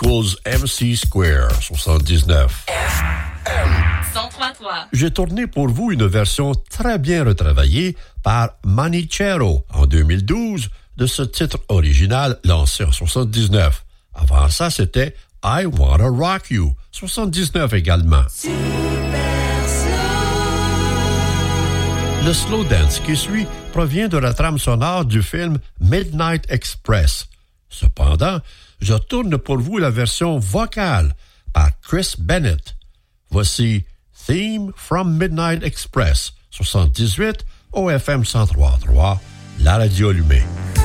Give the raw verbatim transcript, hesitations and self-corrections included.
equals M C Square, soixante-dix-neuf. F M cent trois trois. J'ai tourné pour vous une version très bien retravaillée par Manichero en deux mille douze de ce titre original lancé en soixante-dix-neuf. Avant ça, c'était I Wanna Rock You, soixante-dix-neuf également. Le slow dance qui suit provient de la trame sonore du film Midnight Express. Cependant, je tourne pour vous la version vocale par Chris Bennett. Voici Theme from Midnight Express, soixante-dix-huit, au F M cent trois virgule trois, la radio allumée.